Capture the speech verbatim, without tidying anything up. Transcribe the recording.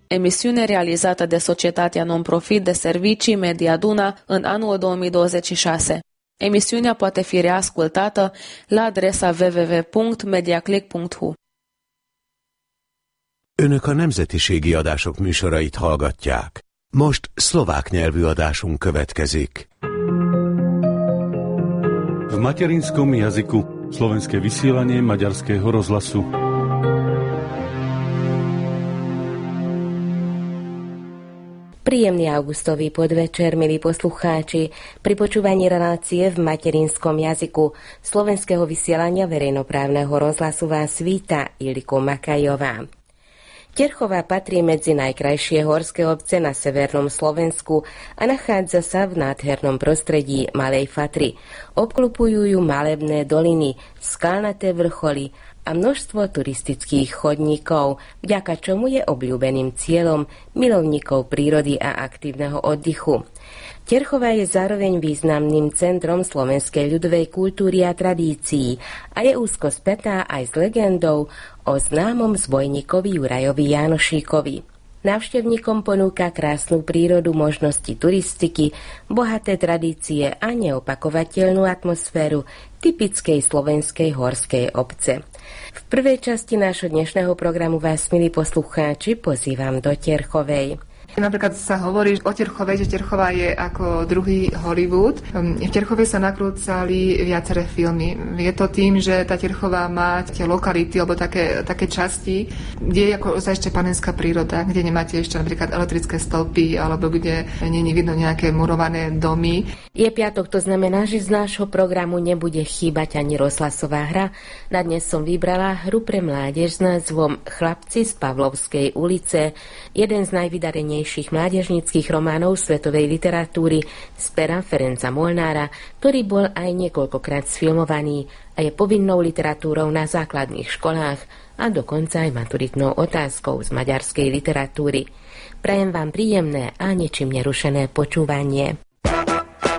emisiune realizată de Societatea Non-Profit de Servicii Media Duna în anul două mii douăzeci și șase. Emisiunea poate fi reascultată la adresa w w w punct mediaclick punct h u. Önök a nemzetiségi adások műsorait hallgatják. Most szlovák nyelvű adásunk következik. V materinskom jazyku slovenské vysielanie Maďarského rozhlasu. Príjemný augustový podvečer, milí poslucháči, pri počúvaní relácie v materinskom jazyku slovenského vysielania verejnoprávneho rozhlasu vás víta Iliko Makajová. Terchová patrí medzi najkrajšie horské obce na severnom Slovensku a nachádza sa v nádhernom prostredí Malej Fatry. Obklupujú ju malebné doliny, skalnaté vrcholy a množstvo turistických chodníkov, vďaka čomu je obľúbeným cieľom milovníkov prírody a aktívneho oddychu. Terchová je zároveň významným centrom slovenskej ľudovej kultúry a tradícií a je úzko spätá aj s legendou o známom zbojníkovi Jurajovi Jánošíkovi. Návštevníkom ponúka krásnu prírodu, možnosti turistiky, bohaté tradície a neopakovateľnú atmosféru typickej slovenskej horskej obce. V prvej časti nášho dnešného programu vás, milí poslucháči, pozývam do Terchovej. Napríklad sa hovorí o Terchovej, že Terchová je ako druhý Hollywood. V Terchovej sa nakrúcali viaceré filmy. Je to tým, že tá Terchová má tie lokality alebo také, také časti, kde je ako ešte panenská príroda, kde nemáte ešte napríklad elektrické stĺpy alebo kde nie je vidno nejaké murované domy. Je piatok, to znamená, že z nášho programu nebude chýbať ani rozhlasová hra. Na dnes som vybrala hru pre mládež s názvom Chlapci z Pavlovskej ulice, jeden z najvydarenejších mládežníckych románov svetovej literatúry z pera Ferenca Molnára, ktorý bol aj niekoľkokrát sfilmovaný a je povinnou literatúrou na základných školách a dokonca aj maturitnou otázkou z maďarskej literatúry. Prajem vám príjemné a ničím nerušené počúvanie.